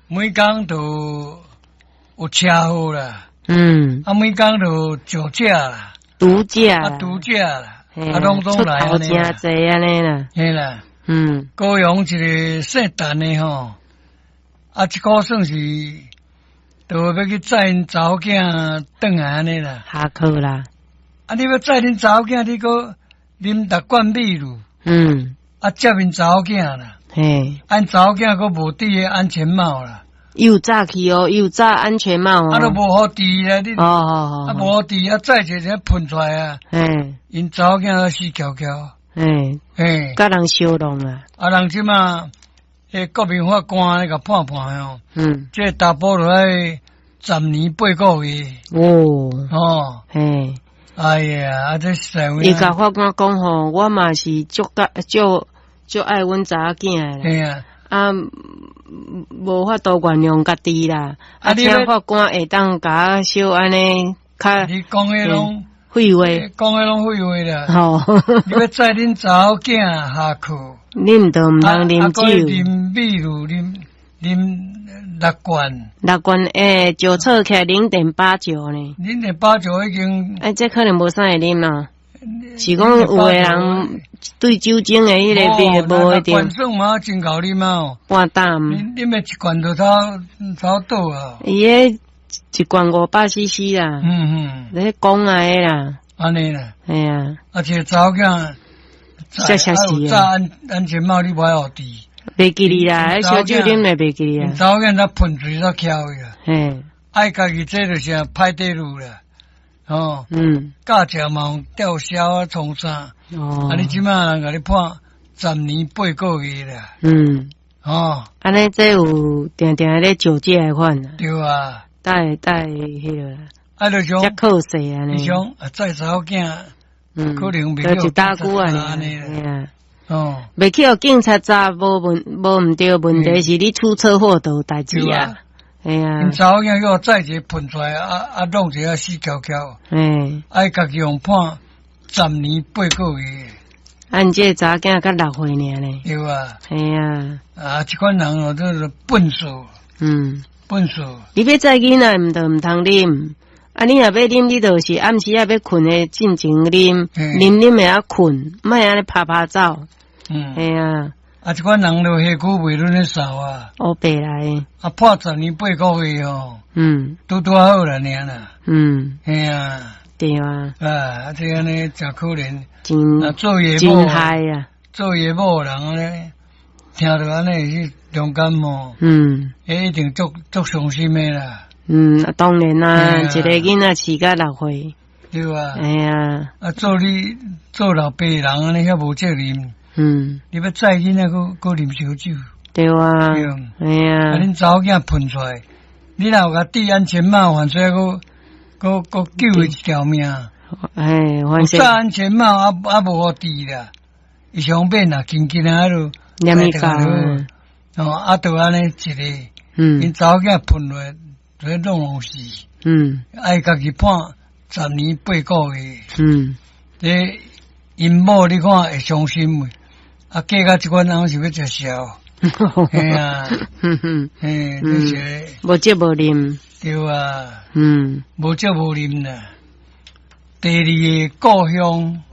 每工都有车祸啦，每工都酒驾啦， 毒驾啦，拢来安尼啦， 出头真济安尼啦， 嘿啦，高雄一个姓陈的吼，这个算是都要去载因查某囝转来安尼啦， 下课啦， 你要载恁查某囝，你搁啉6罐米露，接因查某囝啦。 嘿， 按查某囝佫无戴个安全帽啦， 又早去哦，又早安全帽哦， 都无好戴啦，你无好戴再一个喷出来啊，因查某囝死翘翘， 甲人相弄啊， 人即马国民法官甲判哦，这查甫落来10年8个月哎呀，这社会， 伊甲法官讲吼，我嘛是就爱阮查囝啦，无法度原谅家己啦，请法官会当甲小安尼较。 你讲诶拢废话， 讲诶拢废话啦。你要载恁查某囝下课， 啉都毋通啉酒， 啉米露，啉6罐酒测起来0.89呢 ，0.89已经， 这可能无啥会啉啦。是讲有个人对酒精的迄个病无一定。 罐算嘛真够啉啊！ 半担。 你咪一罐都差多啊！ 伊个一罐500cc 啦。你讲来的啦。 安尼啦。 系啊。 而且查某囝，扎安全帽你袂好戴。 袂记哩啦，小酒啉来袂记哩啊。 查某囝那喷水那翘呀。 嘿。 爱家己这就是歹地路啦。驾车嘛吊销啊，从啥？你即马人甲你判10年8个月啦。 安尼这有定定咧酒驾的款啊。 对啊。 带迄个啦。 就像遮靠势安尼。 你想载查某囝，可能袂去打鼓安尼啦。 袂去互警察查，无毋对，问题是你出车祸都有代志啊。哎呀， 查某囝要再一个喷出来，弄一个死翘翘。爱家己用判10年8个月。 按这查囝才6岁尔呢。 对啊。 系啊。 这款人哦，都是笨手。笨手。 你要载囡仔，毋通啉。你若要啉，你就是暗时要困的进前啉，啉的啊困，莫安尼拍走。系啊。这款人就下苦袂论咧扫啊。 黑白来。 判10年8个月哦。拄好啦，尔啦。系啊。 对啊。 这安尼真可怜。 真害啊！ 做爷某人安尼，听到安尼是伤感冒。一定足伤心的啦。 当然啦，一个囡仔饲到6岁。 对啊。 哎呀。 做老爸人安尼遐无责任。你要载囡仔搁啉烧酒。 对啊。哎呀。 恁查某囝喷出来，你若有甲戴安全帽，反正搁救一条命。 反正戴安全帽无好戴啦，伊上面啊，紧紧啊都黏咪搞。 都安尼一个，因查某囝喷落，都弄死。爱家己判10年8个月。这因某你看会伤心未？嫁到这款人是要食笑。嘿啊。这些无接无啉。 对啊。无接无啉啦。第二个故乡，